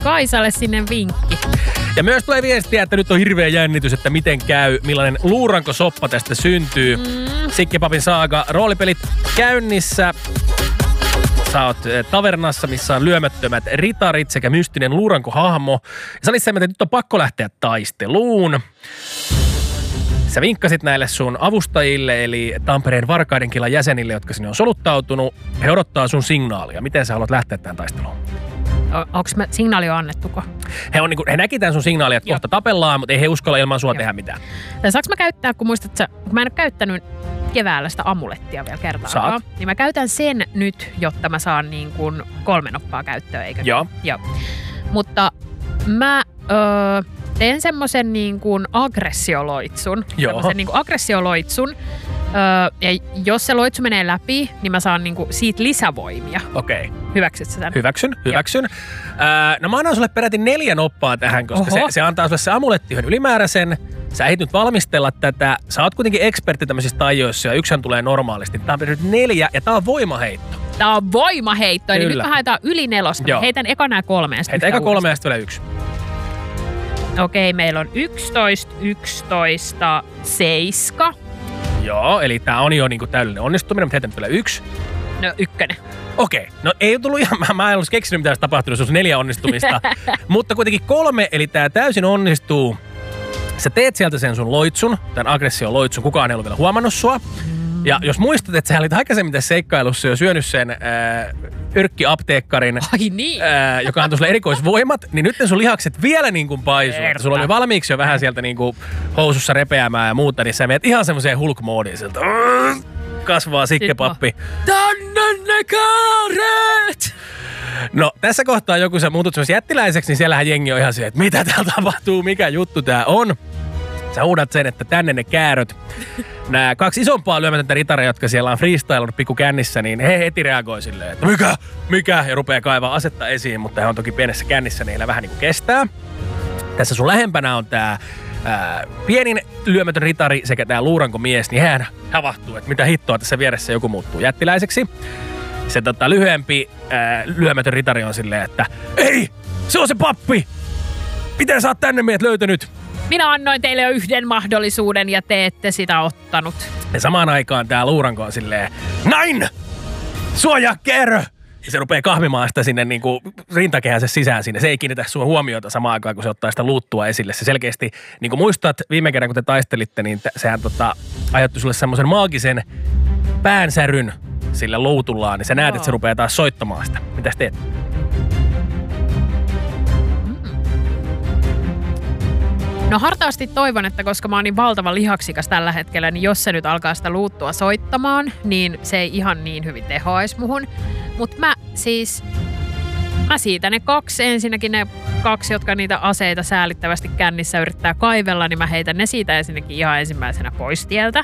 Kaisalle sinne vinkki. Ja myös tulee viestiä, että nyt on hirveä jännitys, että miten käy, millainen luurankosoppa tästä syntyy. Sikkipapin saaga, roolipelit käynnissä. Sä oot tavernassa, missä on lyömättömät ritarit sekä mystinen luurankohahmo. Ja sä olit semmoinen, että nyt on pakko lähteä taisteluun. Sä vinkkasit näille sun avustajille, eli Tampereen Varkaiden kilan jäsenille, jotka sinne on soluttautunut. He odottaa sun signaalia. Miten sä haluat lähteä tähän taisteluun? Onko signaali jo annettuko? He näki tämän sun signaalia, että kohta tapellaan, mutta ei he uskalla ilman sua tehdä mitään. Saanko mä käyttää, kun muistat sä, kun mä en ole käyttänyt keväällä sitä amulettia vielä kertaakaan, niin mä käytän sen nyt, jotta mä saan niin kuin 3 noppaa käyttöön, eikö? Joo. Mutta mä teen semmoisen niin kuin aggressioloitsun. Semmoisen niin kuin aggressioloitsun. Ja jos se loitsu menee läpi, niin mä saan niinku siitä lisävoimia. Okei. Hyväksytkö sen? Hyväksyn. No mä annan sulle peräti 4 noppaa tähän, koska se antaa sulle se amuletti yhden ylimääräisen. Sä ehdit nyt valmistella tätä. Sä oot kuitenkin ekspertti tämmöisissä tajoissa ja yksihän tulee normaalisti. Tää on nyt 4 ja tää on voimaheitto. Tää on voimaheitto, eli nyt me haetaan yli 4. Heitän eka nää 3 ja heitä eka 3 ja sitten vielä 1. Okei, meillä on 11, 7. Joo, eli tää on jo niinku täydellinen onnistuminen, mutta heitän vielä 1. No 1. Okei, no ei tullut ihan, mä en olisi keksinyt mitä olisi tapahtunut, se olisi 4 onnistumista. Mutta kuitenkin 3, eli tää täysin onnistuu. Sä teet sieltä sen sun loitsun, tämän aggression-loitsun, kukaan ei ollut vielä huomannut sua. Ja jos muistat, että sä olit aikaisemmin tässä seikkailussa jo syönyt sen yrkkiapteekkarin, joka antoi sulle erikoisvoimat, niin nyt sun lihakset vielä niin kuin paisuu. Sulla oli valmiiksi jo vähän sieltä niin kuin housussa repeämään ja muuta, niin sä menet ihan semmoiseen Hulk-moodiin sieltä. Kasvaa sikkepappi. Tänne ne kaaret! No tässä kohtaa joku sä muutut semmoisen jättiläiseksi, niin siellähän jengi on ihan se, että mitä täällä tapahtuu, mikä juttu tää on. Sä huudat sen, että tänne ne kääröt. Nämä 2 isompaa lyömätöntä ritaria, jotka siellä on freestylannut pikku kännissä, niin he heti reagoi silleen, että mikä? Ja rupeaa kaivaa asetta esiin, mutta he on toki pienessä kännissä, niin heillä vähän niin kuin kestää. Tässä sun lähempänä on tää pienin lyömätön ritari sekä tää luurankomies, niin hän havahtuu, että mitä hittoa tässä vieressä joku muuttuu jättiläiseksi. Se lyhyempi lyömätön ritari on silleen, että ei, se on se pappi! Miten sä oot tänne meidät löytänyt? Minä annoin teille jo 1 mahdollisuuden ja te ette sitä ottanut. Ja samaan aikaan tää luuranko on silleen, näin! Suojaa kerro! Ja se rupeaa kahmimaan sitä sinne niinku rintakehänsä sisään sinne. Se ei kiinnitä sun huomiota samaan aikaan, kun se ottaa sitä luuttua esille. Se selkeästi, niin kuin muistat viime kerran, kun te taistelitte, niin sehän aiheutti sulle semmoisen maagisen päänsäryn sillä luutullaan. Niin sä näet, että se rupeaa taas soittamaan sitä. Mitäs teet? No hartaasti toivon, että koska mä oon niin valtavan lihaksikas tällä hetkellä, niin jos se nyt alkaa sitä luuttua soittamaan, niin se ei ihan niin hyvin tehoaisi muhun. Mutta mä siitä ne 2, ensinnäkin ne 2, jotka niitä aseita säälittävästi kännissä yrittää kaivella, niin mä heitän ne siitä ensinnäkin ihan ensimmäisenä pois tieltä.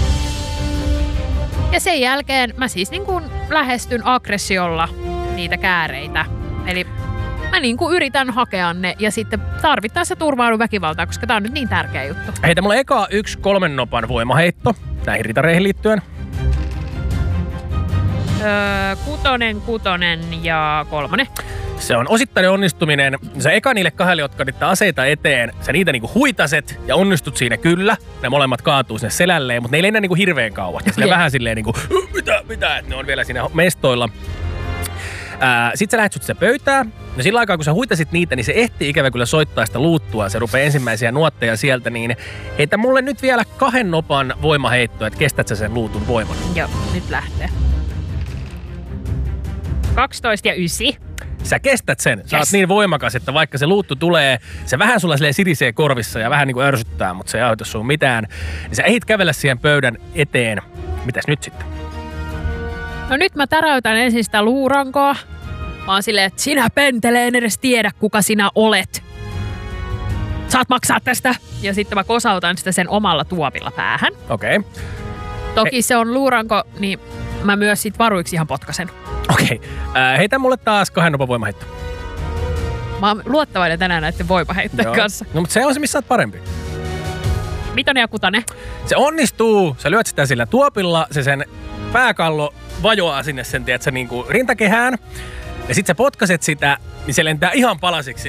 Ja sen jälkeen mä siis niin kuin lähestyn aggressiolla niitä kääreitä. Eli mä niin kuin yritän hakea ne ja sitten tarvittaessa turvaudun väkivaltaa, koska tää on nyt niin tärkeä juttu. Heitä mulle eka 1 3 nopan voimaheitto näihin ritareihin liittyen. 6 ja 3. Se on osittainen onnistuminen. Sä eka niille 2, jotka niitä aseita eteen, sä niitä niinku huitaset ja onnistut siinä kyllä. Ne molemmat kaatuu sinne selälleen, mutta ne ei lennä niinku hirveän kauan. Ja sille vähän silleen niinku, mitä, että ne on vielä siinä mestoilla. Sitten sä lähet sut sitä pöytää. No sillä aikaa, kun sä huitasit niitä, niin se ehti ikävä kyllä soittaa sitä luuttua. Se rupeaa ensimmäisiä nuotteja sieltä, niin heitä mulle nyt vielä 2 nopan voimaheittoa, että kestät sä sen luutun voiman. Joo, nyt lähtee. 12 ja 9. Sä kestät sen. Sä oot niin voimakas, että vaikka se luuttu tulee, se vähän sulla silleen sirisee korvissa ja vähän niin kuin ärsyttää, mutta se ei aiheuta sun mitään. Niin sä ehdit kävellä siihen pöydän eteen. Mitäs nyt sitten? No nyt mä täräytän ensin sitä luurankoa. Mä oon silleen, että sinä pentele, en edes tiedä kuka sinä olet. Saat maksaa tästä. Ja sitten mä kosautan sitä sen omalla tuopilla päähän. Okei. Toki se on luuranko, niin mä myös sit varuiksi ihan potkasen. Okei. Heitä mulle taas 2 nopan voimaheitto. Mä oon luottavainen tänään näiden voimaheittojen kanssa. No mutta se on se, missä oot parempi. 5 ja 6. Se onnistuu. Sä lyöt sitä sillä tuopilla. Se sen pääkallo vajoaa sinne sen, tiedätkö, niin kuin rintakehään. Ja sit sä potkaset sitä, niin se lentää ihan palasiksi